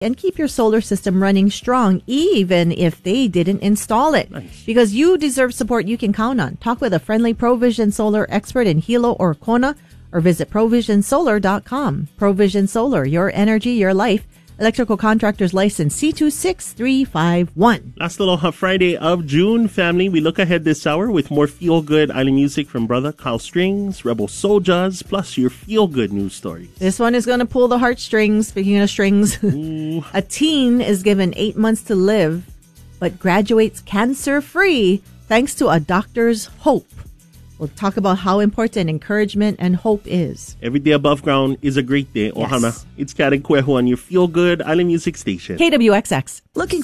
and keep your solar system running strong, even if they didn't install it. Nice. Because you deserve support you can count on. Talk with a friendly ProVision Solar expert in Hilo or Kona, or visit ProVisionSolar.com. ProVision Solar, your energy, your life. Electrical Contractors License C26351. Last little Friday of June, family. We look ahead this hour with more feel-good island music from Brother Kyle Strings, Rebel Souljas, plus your feel-good news stories. This one is going to pull the heartstrings. Speaking of strings, a teen is given 8 months to live, but graduates cancer-free thanks to a doctor's hope. We'll talk about how important encouragement and hope is. Every day above ground is a great day. Yes. Ohana. It's Karen Kweho on your feel-good island music station. KWXX. Looking